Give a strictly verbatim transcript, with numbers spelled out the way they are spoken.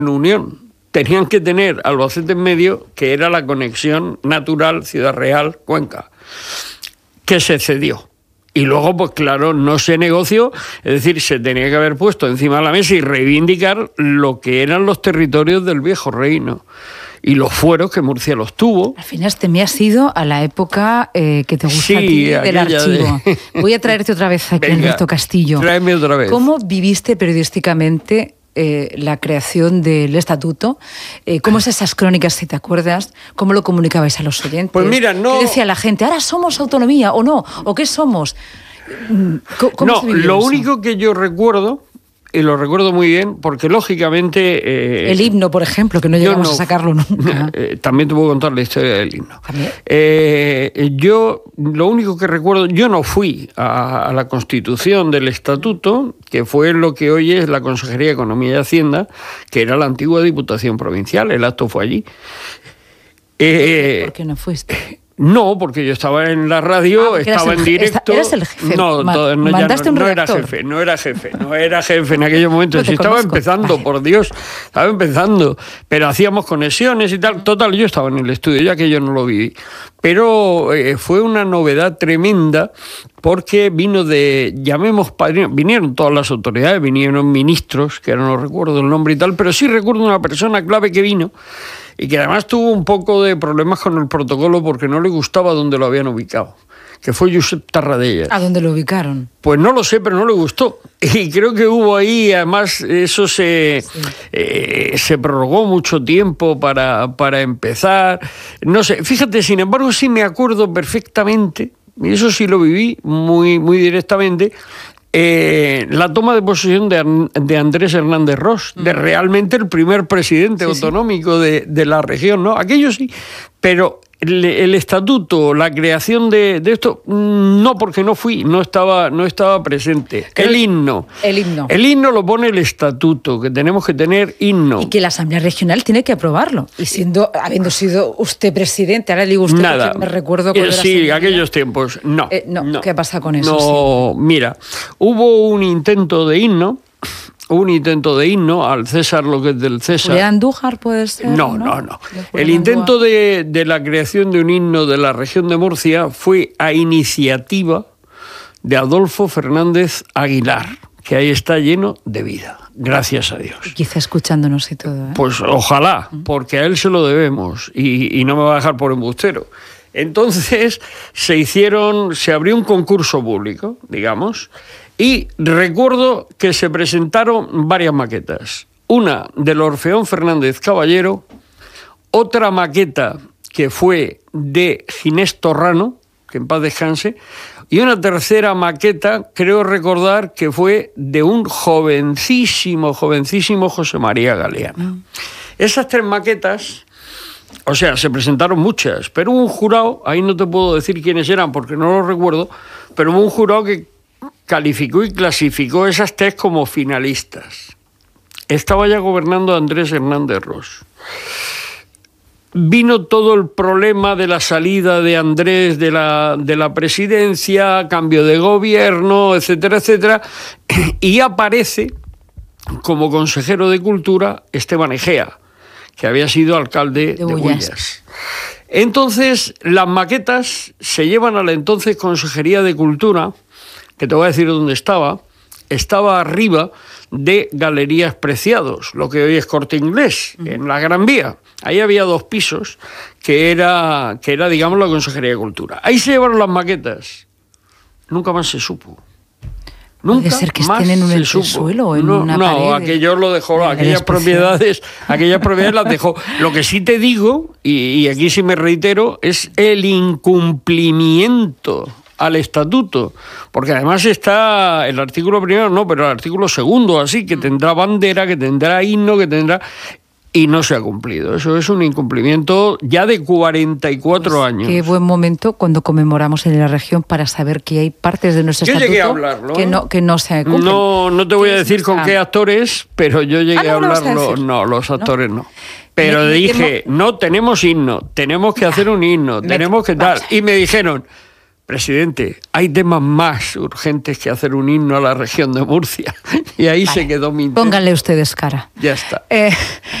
unión. Tenían que tener Albacete en medio, que era la conexión natural Ciudad Real, Cuenca, que se cedió. Y luego, pues claro, no se negoció, es decir, se tenía que haber puesto encima de la mesa y reivindicar lo que eran los territorios del viejo reino y los fueros que Murcia los tuvo. Al final te me has ido a la época eh, que te gusta sí, a ti del archivo. De... Voy a traerte otra vez aquí, Venga, Alberto Castillo. Tráeme otra vez. ¿Cómo viviste periodísticamente Eh, la creación del estatuto? Eh, ¿Cómo es esas crónicas, si te acuerdas? ¿Cómo lo comunicabais a los oyentes? Pues mira, no... ¿Qué decía la gente? ¿Ahora somos autonomía o no? ¿O qué somos? ¿Cómo no, lo eso? único que yo recuerdo, y lo recuerdo muy bien, porque lógicamente... Eh, el himno, por ejemplo, que no llegamos no, a sacarlo nunca. Eh, también te puedo contar la historia del himno. Eh, yo, lo único que recuerdo, yo no fui a, a la constitución del estatuto, que fue lo que hoy es la Consejería de Economía y Hacienda, que era la antigua Diputación Provincial, el acto fue allí. Eh, ¿Por qué no fuiste? No, porque yo estaba en la radio, ah, estaba en directo. ¿Eras el jefe? No, Ma todo, no, ¿Mandaste ya no, un no era jefe, no era jefe, no era jefe en aquellos momentos. No sí, estaba conozco. empezando, vale. Por Dios, estaba empezando. Pero hacíamos conexiones y tal. Total, yo estaba en el estudio, ya que yo no lo viví. Pero eh, fue una novedad tremenda porque vino de, llamemos padrinos, vinieron todas las autoridades, vinieron ministros, que ahora no recuerdo el nombre y tal, pero sí recuerdo una persona clave que vino y que además tuvo un poco de problemas con el protocolo porque no le gustaba dónde lo habían ubicado, que fue Josep Tarradellas. ¿A dónde lo ubicaron? Pues no lo sé, pero no le gustó. Y creo que hubo ahí, además, eso se, sí. eh, se prorrogó mucho tiempo para, para empezar. No sé, fíjate, sin embargo, sí me acuerdo perfectamente, y eso sí lo viví muy, muy directamente, Eh, la toma de posesión de, de Andrés Hernández Ros, de realmente el primer presidente sí, autonómico sí. De, de la región, ¿no? Aquello sí, pero el, el estatuto, la creación de, de esto, no, porque no fui, no estaba, no estaba presente. El, el himno. El himno. El himno lo pone el estatuto, que tenemos que tener himno. Y que la Asamblea Regional tiene que aprobarlo. Y siendo, habiendo sido usted presidente, ahora le digo usted, nada. Me recuerdo cuando eh, era Sí, Asamblea. aquellos tiempos, no, eh, no. no. ¿Qué pasa con eso? No, sí. Mira, hubo un intento de himno, un intento de himno al César lo que es del César. ¿De Andújar puede ser? No, no, no. no. El intento de, de la creación de un himno de la región de Murcia fue a iniciativa de Adolfo Fernández Aguilar, que ahí está lleno de vida, gracias a Dios. Y quizá escuchándonos y todo, ¿eh? Pues ojalá, porque a él se lo debemos y, y no me va a dejar por embustero. Entonces se hicieron, se abrió un concurso público, digamos, y recuerdo que se presentaron varias maquetas. Una del Orfeón Fernández Caballero, otra maqueta que fue de Ginés Torrano, que en paz descanse, y una tercera maqueta, creo recordar, que fue de un jovencísimo, jovencísimo José María Galeano. Mm. Esas tres maquetas, o sea, se presentaron muchas, pero hubo un jurado, ahí no te puedo decir quiénes eran porque no lo recuerdo, pero hubo un jurado que calificó y clasificó esas tres como finalistas. Estaba ya gobernando Andrés Hernández Ros. Vino todo el problema de la salida de Andrés de la, de la presidencia, cambio de gobierno, etcétera, etcétera, y aparece como consejero de Cultura Esteban Egea, que había sido alcalde de, de Bullas. Entonces, las maquetas se llevan a la entonces Consejería de Cultura, que te voy a decir dónde estaba, estaba arriba de Galerías Preciados, lo que hoy es Corte Inglés, en la Gran Vía. Ahí había dos pisos, que era, que era, digamos, la Consejería de Cultura. Ahí se llevaron las maquetas. Nunca más se supo. Nunca Puede ser que más estén en un se suelo o en no, una no, pared. No, aquello lo dejó, aquellas propiedades, aquellas propiedades las dejó. Lo que sí te digo, y, y aquí sí me reitero, es el incumplimiento al estatuto, porque además está el artículo primero, no, pero el artículo segundo, así, que tendrá bandera, que tendrá himno, que tendrá... Y no se ha cumplido. Eso es un incumplimiento ya de cuarenta y cuatro pues años. Qué buen momento cuando conmemoramos en la región para saber que hay partes de nuestro yo estatuto llegué a hablarlo, que, no, que no se cumplen. No, no te voy a decir con qué actores, pero yo llegué ah, no, a hablarlo. A no, los actores no. no. Pero me, dije, me no, tenemos himno, tenemos que hacer un himno, me, tenemos que tal. Y me dijeron, presidente, hay temas más urgentes que hacer un himno a la región de Murcia. Y ahí vale. se quedó mi intento. Pónganle ustedes cara. Ya está. Eh,